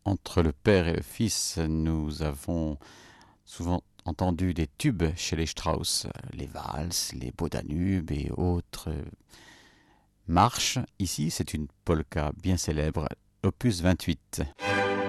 Entre le père et le fils, nous avons souvent entendu des tubes chez les Strauss, les valses, les beaux Danubes et autres marches. Ici, c'est une polka bien célèbre, opus 28.